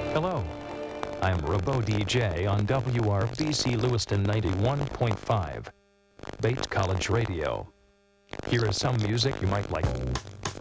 Hello, I'm Robo DJ on WRBC Lewiston 91.5, Bates College Radio. Here is some music you might like.